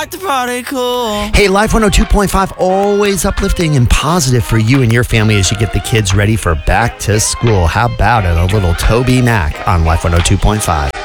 like to party cool. Hey, Life 102.5, always uplifting and positive for you and your family as you get the kids ready for back to school. How about it? A little Toby Mac on Life 102.5.